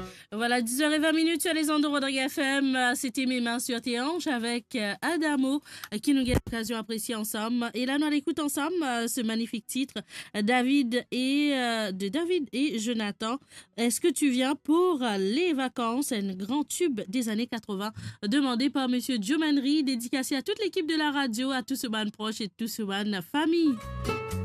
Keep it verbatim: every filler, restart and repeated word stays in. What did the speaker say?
Voilà, dix heures vingt minutes sur les ondes de Rodrigue F M. C'était Mes mains sur tes hanches avec euh, Adamo euh, qui nous gagne l'occasion d'apprécier ensemble. Et là, nous allons écouter ensemble euh, ce magnifique titre euh, David et, euh, de David et Jonathan. Est-ce que tu viens pour euh, les vacances? Un grand tube des années quatre-vingts demandé par Monsieur Joe Manry, dédicacé à toute l'équipe de la radio, à tout ce ban proche et tout ce ban famille.